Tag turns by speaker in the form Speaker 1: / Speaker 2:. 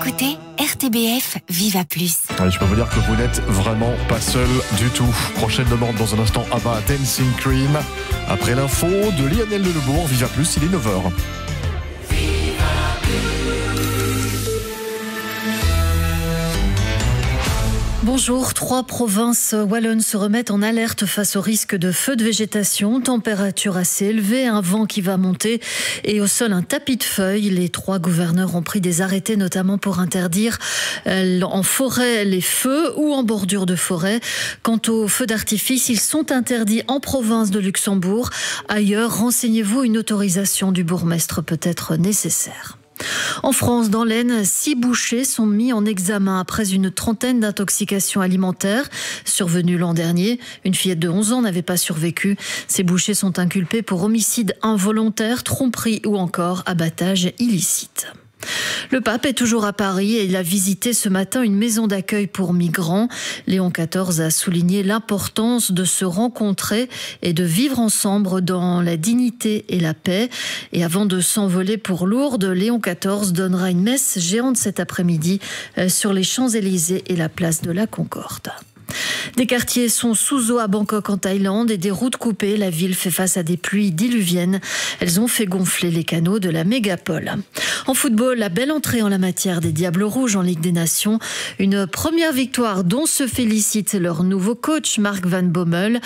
Speaker 1: écoutez RTBF Viva Plus.
Speaker 2: Allez, je peux vous dire que vous n'êtes vraiment pas seul du tout. Prochaine demande dans un instant, Abba Dancing Cream. Après l'info de Lionel Lelebourg, Viva Plus, il est 9h.
Speaker 3: Bonjour, 3 provinces wallonnes se remettent en alerte face au risque de feux de végétation, température assez élevée, un vent qui va monter et au sol un tapis de feuilles. Les 3 gouverneurs ont pris des arrêtés notamment pour interdire en forêt les feux ou en bordure de forêt. Quant aux feux d'artifice, ils sont interdits en province de Luxembourg. Ailleurs, renseignez-vous, une autorisation du bourgmestre peut être nécessaire. En France, dans l'Aisne, 6 bouchers sont mis en examen après une trentaine d'intoxications alimentaires survenues l'an dernier. Une fillette de 11 ans n'avait pas survécu. Ces bouchers sont inculpés pour homicide involontaire, tromperie ou encore abattage illicite. Le pape est toujours à Paris et il a visité ce matin une maison d'accueil pour migrants. Léon XIV a souligné l'importance de se rencontrer et de vivre ensemble dans la dignité et la paix. Et avant de s'envoler pour Lourdes, Léon XIV donnera une messe géante cet après-midi sur les Champs-Élysées et la place de la Concorde. Des quartiers sont sous eau à Bangkok en Thaïlande et des routes coupées. La ville fait face à des pluies diluviennes. Elles ont fait gonfler les canaux de la mégapole. En football, la belle entrée en la matière des Diables Rouges en Ligue des Nations. Une première victoire dont se félicite leur nouveau coach Mark Van Bommel.